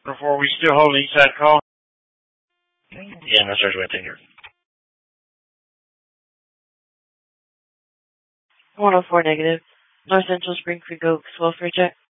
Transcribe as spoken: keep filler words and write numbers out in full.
Before we still hold east side call? Yeah, no, sir, wait here. one oh four negative. North Central Spring Creek Oaks, welfare check.